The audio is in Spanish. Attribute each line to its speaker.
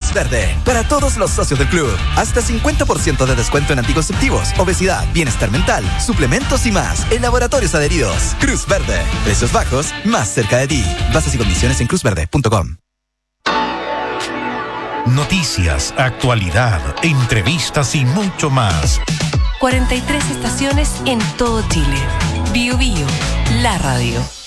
Speaker 1: Cruz Verde, para todos los socios del club. Hasta 50% de descuento en anticonceptivos, obesidad, bienestar mental, suplementos y más. En laboratorios adheridos. Cruz Verde. Precios bajos, más cerca de ti. Bases y condiciones en cruzverde.com.
Speaker 2: Noticias, actualidad, entrevistas y mucho más.
Speaker 3: 43 estaciones en todo Chile. Bio Bio, la radio.